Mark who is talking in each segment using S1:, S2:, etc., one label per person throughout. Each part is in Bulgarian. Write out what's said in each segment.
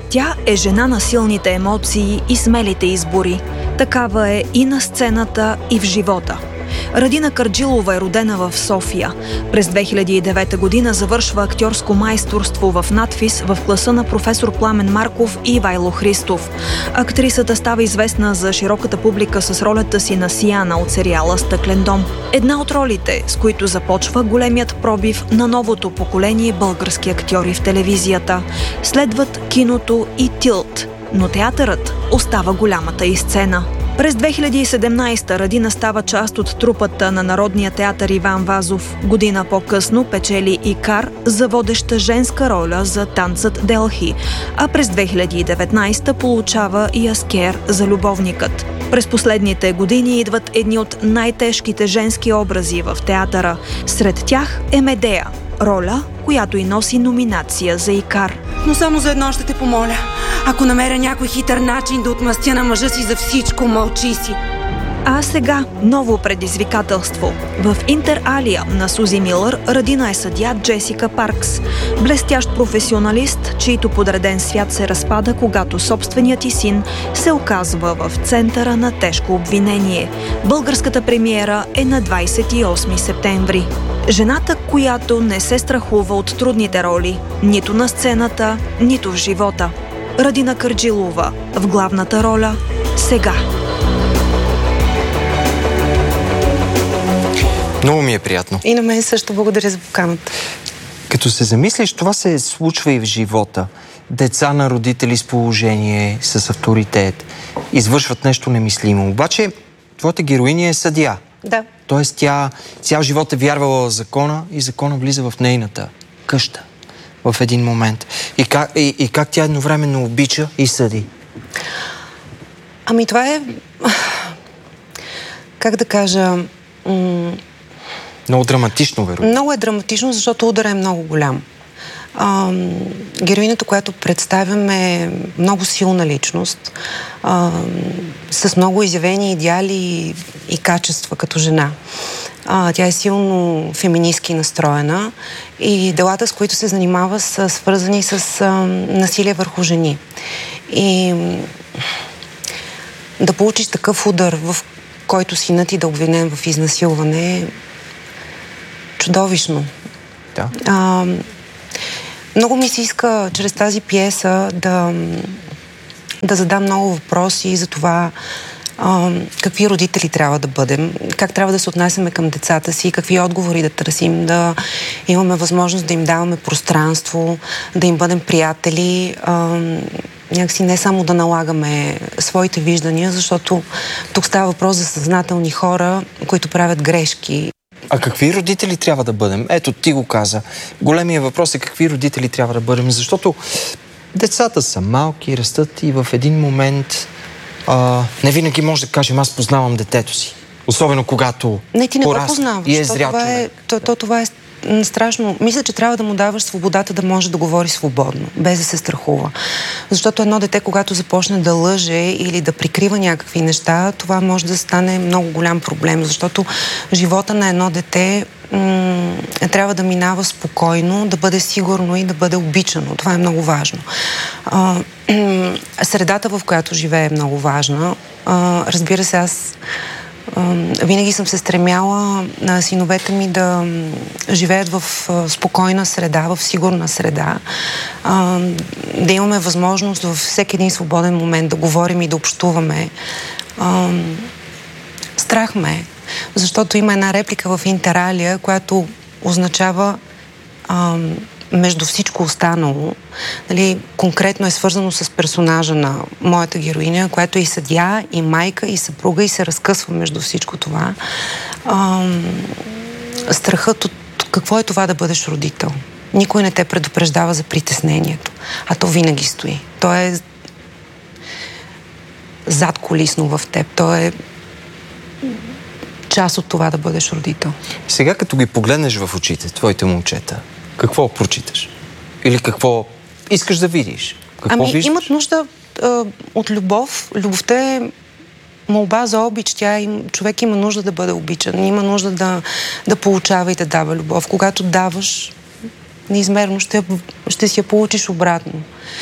S1: Тя е жена на силните емоции и смелите избори. Такава е и на сцената, и в живота. Радина Карджилова е родена в София. През 2009 година завършва актьорско майсторство в надфис в класа на професор Пламен Марков и Ивайло Христов. Актрисата става известна за широката публика с ролята си на Сияна от сериала «Стъклен дом». Една от ролите, с които започва големият пробив на новото поколение български актьори в телевизията. Следват киното и Тилт, но театърът остава голямата й сцена. През 2017 Радина става част от трупата на Народния театър Иван Вазов. Година по-късно печели Икар за водеща женска роля за танцът Делхи, а през 2019 получава и Аскер за любовникът. През последните години идват едни от най-тежките женски образи в театъра. Сред тях е Медея, роля, която и носи номинация за Икар.
S2: Но само за едно ще те помоля. Ако намеря някой хитър начин да отмъстя на мъжа си за всичко, мълчи си.
S1: А сега ново предизвикателство. В Интер Алия на Сузи Милър Радина е съдия Джесика Паркс. Блестящ професионалист, чийто подреден свят се разпада, когато собственият й син се оказва в центъра на тежко обвинение. Българската премиера е на 28 септември. Жената, която не се страхува от трудните роли, нито на сцената, нито в живота. Радина Карджилова в главната роля сега.
S3: Много ми е приятно.
S2: И на мен също благодаря за поканата.
S3: Като се замислиш, това се случва и в живота. Деца на родители с положение, с авторитет, извършват нещо немислимо. Обаче, твоята героиня е съдия.
S2: Да.
S3: Тоест тя цял живот е вярвала в закона и закона влиза в нейната къща в един момент. И как тя едновременно обича и съди?
S2: Ами това е... Как да кажа...
S3: Много драматично, вероятно.
S2: Много е драматично, защото ударът е много голям. Героинята, която представяме, е много силна личност, с много изявени идеали и качества като жена. Тя е силно феминистки настроена и делата, с които се занимава, са свързани с насилие върху жени. И да получиш такъв удар, в който синът ти да обвинен в изнасилване, е чудовищно.
S3: Да.
S2: Много ми се иска чрез тази пиеса да задам много въпроси за това какви родители трябва да бъдем, как трябва да се отнасяме към децата си, какви отговори да търсим, да имаме възможност да им даваме пространство, да им бъдем приятели, някакси не само да налагаме своите виждания, защото тук става въпрос за съзнателни хора, които правят грешки.
S3: А какви родители трябва да бъдем? Ето, ти го каза. Големия въпрос е какви родители трябва да бъдем, защото децата са малки, растат и в един момент не винаги може да кажем аз познавам детето си. Особено когато
S2: не, ти не го познаваш.
S3: И е зрял човек.
S2: Това е страшно. Мисля, че трябва да му даваш свободата да може да говори свободно, без да се страхува. Защото едно дете, когато започне да лъже или да прикрива някакви неща, това може да стане много голям проблем, защото живота на едно дете трябва да минава спокойно, да бъде сигурно и да бъде обичано. Това е много важно. Средата, в която живее, е много важна. Разбира се, аз винаги съм се стремяла на синовете ми да живеят в спокойна среда, в сигурна среда, да имаме възможност във всеки един свободен момент да говорим и да общуваме. Страх ме е, защото има една реплика в Интералия, която означава между всичко останало, нали, конкретно е свързано с персонажа на моята героиня, която е и съдия, и майка, и съпруга, и се разкъсва между всичко това. Страхът от какво е това да бъдеш родител. Никой не те предупреждава за притеснението, а то винаги стои. То е задкулисно в теб. То е част от това да бъдеш родител.
S3: Сега, като ги погледнеш в очите, твоите момчета, какво прочиташ? Или какво искаш да видиш? Какво виждаш?
S2: Имат нужда от любов. Любовта е молба за обич. Човек има нужда да бъде обичан. Има нужда да получава и да дава любов. Когато даваш, неизмерно ще си я получиш обратно.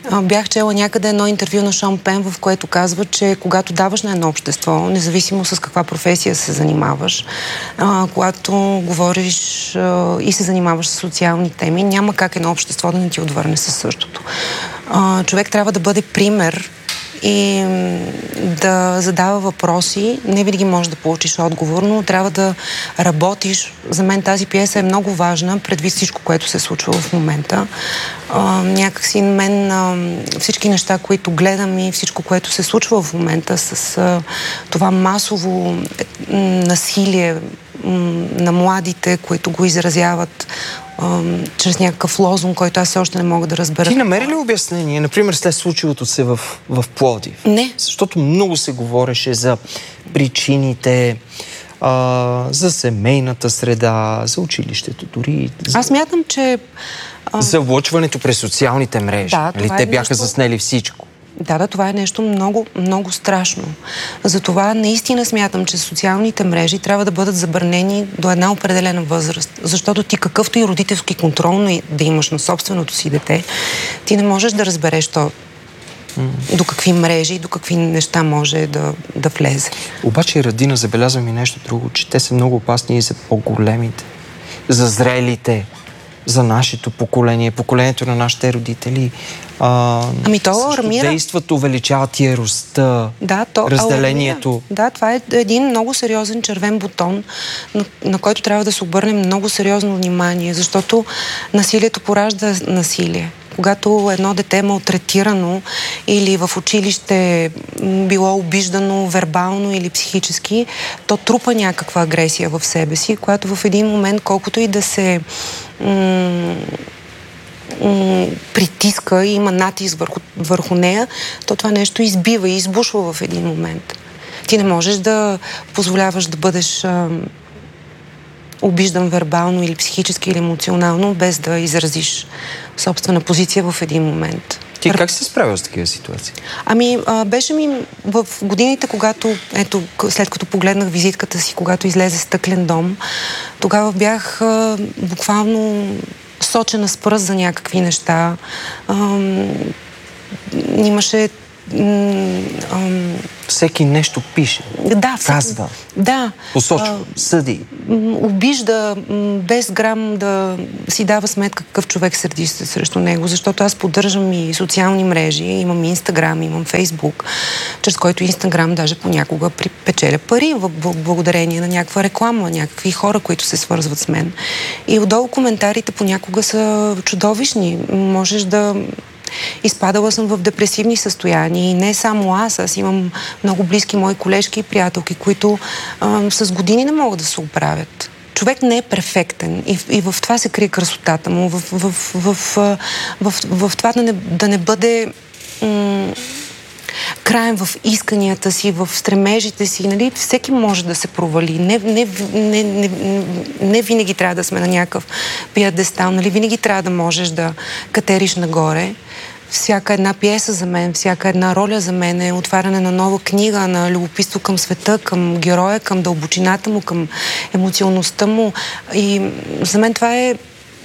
S2: Бях чела някъде едно интервю на Шон Пен, в което казва, че когато даваш на едно общество, независимо с каква професия се занимаваш, когато говориш и се занимаваш с социални теми, няма как едно общество да не ти отвърне със същото. Човек трябва да бъде пример и да задава въпроси. Не винаги можеш да получиш отговор, но трябва да работиш. За мен тази пиеса е много важна, предвид всичко, което се случва в момента. Някакси всички неща, които гледам и всичко, което се случва в момента с това масово насилие на младите, които го изразяват чрез някакъв лозунг, който аз все още не мога да разбера.
S3: Ти намери ли обяснение, например, след случилото се в Пловдив?
S2: Не.
S3: Защото много се говореше за причините, за семейната среда, за училището дори.
S2: Аз мятам, че...
S3: За облъчването през социалните мрежи.
S2: Да,
S3: те бяха заснели всичко.
S2: Да, това е нещо много, много страшно. Затова наистина смятам, че социалните мрежи трябва да бъдат забранени до една определена възраст. Защото ти какъвто и родителски контрол да имаш на собственото си дете, ти не можеш да разбереш до какви мрежи, до какви неща може да влезе.
S3: Обаче, Радина, забелязвам и нещо друго, че те са много опасни и за по-големите, за зрелите, за нашето поколение, поколението на нашите родители.
S2: То алармира.
S3: Действат, увеличават яростта, разделението.
S2: Алармира. Да, това е един много сериозен червен бутон, на който трябва да се обърне много сериозно внимание, защото насилието поражда насилие. Когато едно дете е малтретирано или в училище било обиждано вербално или психически, то трупа някаква агресия в себе си, която в един момент, колкото и да се притиска и има натиск върху нея, то това нещо избива и избушва в един момент. Ти не можеш да позволяваш да бъдеш обиждан вербално или психически или емоционално, без да изразиш собствена позиция в един момент.
S3: Ти как се справил с такива ситуации?
S2: Беше ми в годините, когато, след като погледнах визитката си, когато излезе Стъклен дом, тогава бях буквално сочена с пръст за някакви неща. Имаше...
S3: Всеки нещо пише.
S2: Да,
S3: казва.
S2: Да.
S3: Посочва, съди.
S2: Обижда, без грам да си дава сметка какъв човек сърди се срещу него, защото аз поддържам и социални мрежи, имам Инстаграм, имам Фейсбук, чрез който Инстаграм даже понякога печеля пари благодарение на някаква реклама, някакви хора, които се свързват с мен. И отдолу коментарите понякога са чудовищни. Можеш да... Изпадала съм в депресивни състояния и не само аз имам много близки мои колежки и приятелки, които с години не могат да се оправят. Човек не е перфектен и в това се крие красотата му, в това да не бъде краен в исканията си, в стремежите си. Нали? Всеки може да се провали. Не винаги трябва да сме на някакъв пиедестал. Нали? Винаги трябва да можеш да катериш нагоре. Всяка една пиеса за мен, всяка една роля за мен е отваряне на нова книга, на любопитство към света, към героя, към дълбочината му, към емоционалността му. И за мен това е...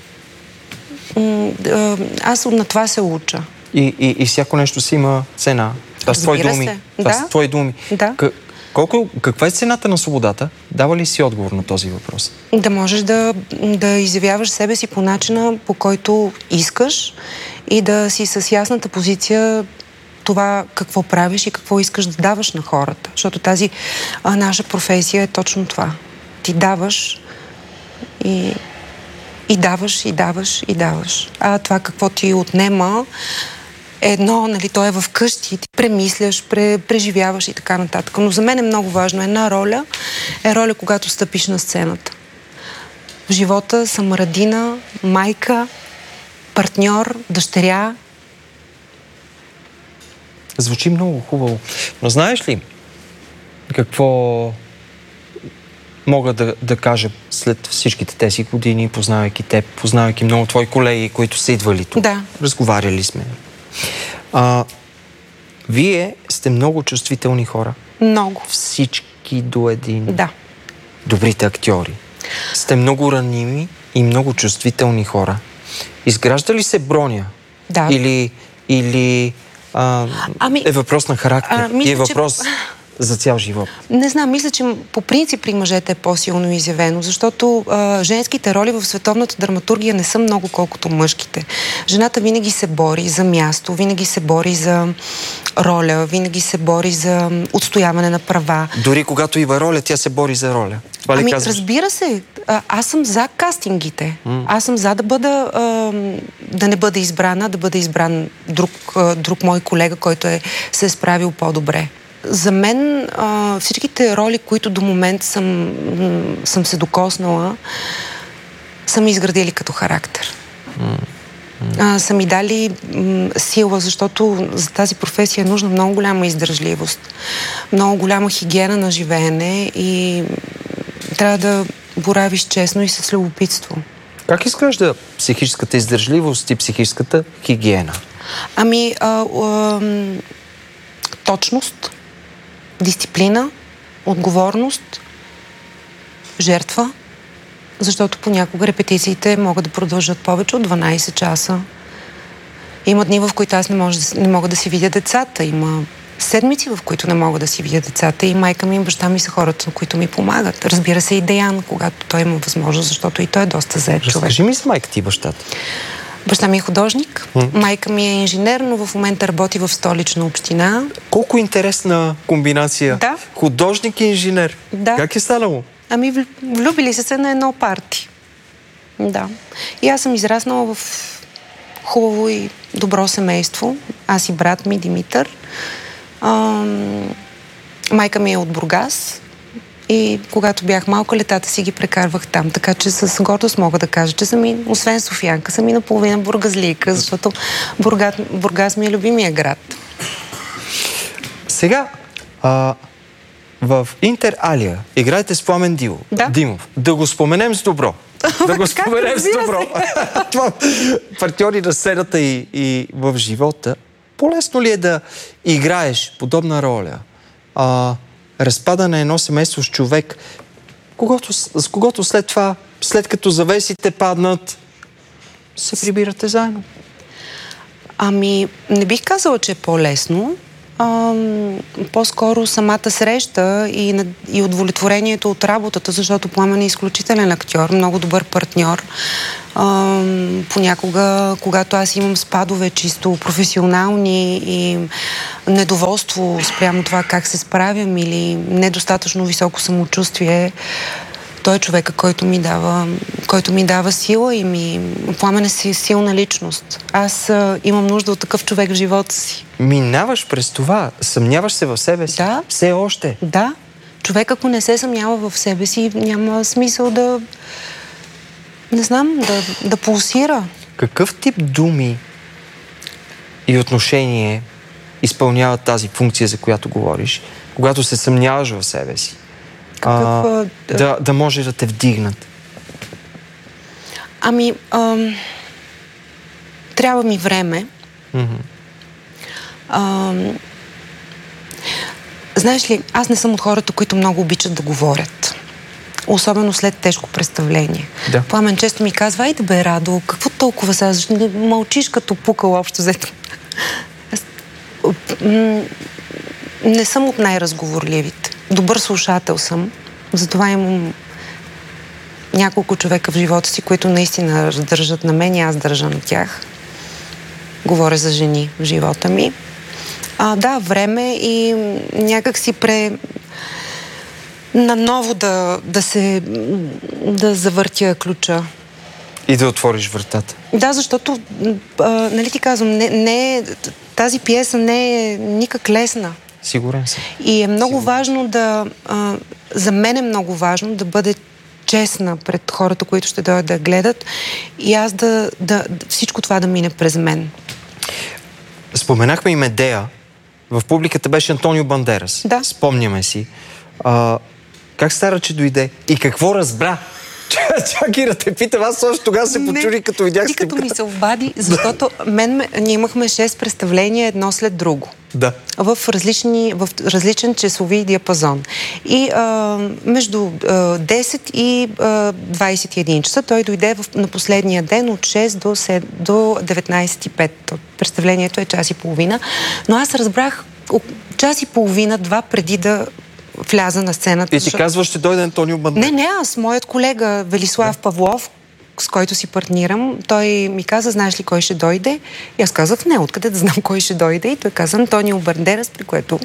S2: Аз на това се уча.
S3: И всяко нещо си има цена. Това са твои думи. Това са твои думи.
S2: Да.
S3: Каква е цената на свободата? Дава ли си отговор на този въпрос?
S2: Да можеш да изявяваш себе си по начина, по който искаш и да си с ясната позиция това какво правиш и какво искаш да даваш на хората. Защото тази наша професия е точно това. Ти даваш и даваш, и даваш, и даваш. А това какво ти отнема едно, нали, то е в къщи, ти премисляш, преживяваш и така нататък. Но за мен е много важно. Една роля е роля, когато стъпиш на сцената. В живота съм Радина, майка, партньор, дъщеря.
S3: Звучи много хубаво. Но знаеш ли какво мога да кажа след всичките тези години, познавайки теб, познавайки много твои колеги, които са идвали тук?
S2: Да.
S3: Разговаряли сме. Вие сте много чувствителни хора.
S2: Много.
S3: Всички до един.
S2: Да.
S3: Добрите актьори. Сте много раними и много чувствителни хора. Изгражда ли се броня?
S2: Да.
S3: Или или е въпрос на характер и е въпрос за цял живот?
S2: Не знам, мисля, че по принцип при мъжете е по-силно изявено, защото женските роли в световната драматургия не са много колкото мъжките. Жената винаги се бори за място, винаги се бори за роля, винаги се бори за отстояване на права.
S3: Дори когато има роля, тя се бори за роля. Това ли казваш?
S2: Разбира се. Аз съм за кастингите. Аз съм за да не бъда избрана, да бъде избран друг мой колега, който се е справил по-добре. За мен всичките роли, които до момент съм се докоснала, са ми изградили като характер. Са ми дали сила, защото за тази професия е нужна много голяма издържливост, много голяма хигиена на живеене и трябва да боравиш честно и с любопитство.
S3: Как изглежда психическата издържливост и психическата хигиена?
S2: Точност, дисциплина, отговорност, жертва, защото понякога репетициите могат да продължат повече от 12 часа. Има дни, в които аз не мога да си видя децата. Има седмици, в които не мога да си видя децата и майка ми и баща ми са хората, които ми помагат. Разбира се и Деян, когато той има възможност, защото и той е доста зает човек.
S3: Разкажи ми с майка ти и бащата.
S2: Баща ми е художник, майка ми е инженер, но в момента работи в Столична община.
S3: Колко интересна комбинация.
S2: Да.
S3: Художник и инженер.
S2: Да.
S3: Как е станало?
S2: Влюбили се на едно парти. Да. И аз съм израснала в хубаво и добро семейство. Аз и брат ми, Димитър. Майка ми е от Бургас и когато бях малка, летата си ги прекарвах там. Така че с гордост мога да кажа, че съм и, освен софиянка, съм и наполовина бургазлийка, защото Бургас ми е любимия град.
S3: Сега, в Интер Алия играете с Пламен Димов. Да го споменем с добро. Да го споменем с добро. Това партньори на сцената и в живота. По-лесно ли е да играеш подобна роля? Разпада на едно семейство с човек, с когото след това, след като завесите паднат, се прибирате заедно?
S2: Не бих казала, че е по-лесно. По-скоро самата среща и удовлетворението от работата, защото Пламен е изключителен актьор, много добър партньор. Понякога, когато аз имам спадове чисто професионални и недоволство спрямо това как се справям или недостатъчно високо самочувствие, той е човека, който ми дава сила и Пламен е силна личност. Аз имам нужда от такъв човек в живота си.
S3: Минаваш през това, съмняваш се в себе си.
S2: Да.
S3: Все още.
S2: Да. Човек, ако не се съмнява в себе си, няма смисъл да пулсира.
S3: Какъв тип думи и отношение изпълняват тази функция, за която говориш, когато се съмняваш в себе си? Да може да те вдигнат?
S2: Трябва ми време. Знаеш ли, аз не съм от хората, които много обичат да говорят. Особено след тежко представление.
S3: Да.
S2: Пламен често ми казва: айде бе, Радо, какво толкова сега? Защо мълчиш като пукал общо взето? Не съм от най-разговорливите. Добър слушател съм. Затова имам няколко човека в живота си, които наистина държат на мен и аз държа на тях. Говоря за жени в живота ми. Да, време и някак си наново да завъртя ключа.
S3: И да отвориш вратата.
S2: Да, защото, нали ти казвам, тази пиеса не е никак лесна.
S3: Сигурен съм.
S2: И е много важно за мен е много важно да бъде честна пред хората, които ще дойдат да гледат и аз всичко това да мине през мен.
S3: Споменахме и Медея. В публиката беше Антонио Бандерас.
S2: Да.
S3: Спомняме си. Как стара, че дойде? И какво разбра Чакай да те питам, аз също тогава се почури, като видях
S2: снимката. Като ми се обади, защото ние имахме 6 представления едно след друго.
S3: Да.
S2: В различен часови диапазон. И между 10 и 21 часа той дойде на последния ден от 6 до 19:05. Представлението е час и половина. Но аз разбрах час и половина, 2 преди да вляза на сцената.
S3: И ти казваш, ще дойде Антонио Бандерас?
S2: Не, аз, моят колега Велислав Павлов, с който си партнирам, той ми каза, знаеш ли кой ще дойде? И аз казах, не, откъде да знам кой ще дойде? И той каза Антонио Бандерас, при което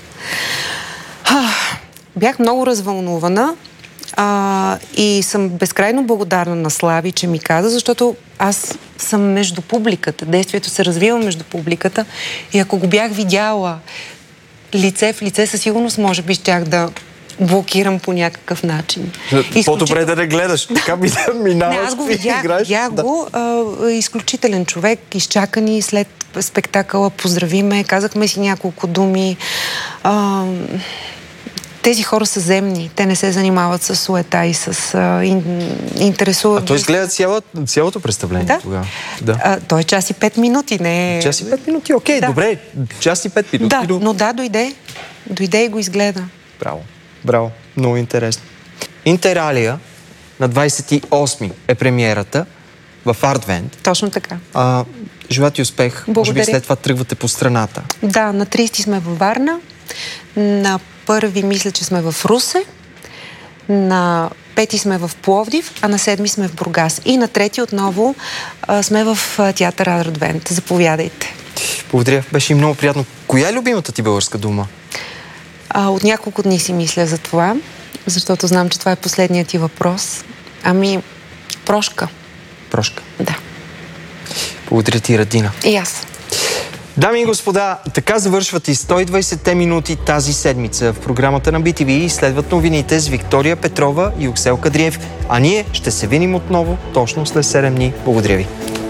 S2: бях много развълнувана и съм безкрайно благодарна на Слави, че ми каза, защото аз съм между публиката. Действието се развива между публиката и ако го бях видяла лице в лице, със сигурност може би щях да блокирам по някакъв начин.
S3: По-добре да не гледаш. Така минаваш.
S2: Не, аз го видях го. Изключителен човек, изчакани след спектакъла, поздрави ме, казахме си няколко думи. Тези хора са земни. Те не се занимават с суета и с интересуват.
S3: А той изгледа цялото представление тогава.
S2: Да. Той е час и 5 минути, не е...
S3: Час и 5 минути, окей, добре. Час и 5 минути.
S2: Да, но дойде. Дойде и го изгледа.
S3: Браво. Много интересно. Интералия на 28 е премиерата в Артвент.
S2: Точно така.
S3: Желая ти успех.
S2: Благодаря.
S3: Може би след това тръгвате по страната.
S2: Да, на 30 сме във Варна. На 1 мисля, че сме в Русе. На 5 сме в Пловдив, а на 7 сме в Бургас. И на 3 отново сме в театър Артвент. Заповядайте.
S3: Благодаря. Беше и много приятно. Коя е любимата ти българска дума?
S2: От няколко дни си мисля за това, защото знам, че това е последният ти въпрос. Прошка.
S3: Прошка?
S2: Да.
S3: Благодаря ти, Радина.
S2: И аз.
S3: Дами и господа, така завършват и 120-те минути тази седмица. В програмата на BTV следват новините с Виктория Петрова и Оксел Кадриев. А ние ще се видим отново точно след 7 дни. Благодаря ви.